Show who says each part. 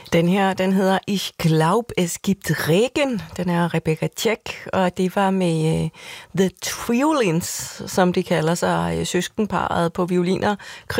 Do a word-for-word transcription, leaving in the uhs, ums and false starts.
Speaker 1: Den her, den hedder Ich glaub, es gibt Regen. Den er Rebecca Tjek, og det var med uh, The Triolins, som de kalder sig, søskenparret på violiner.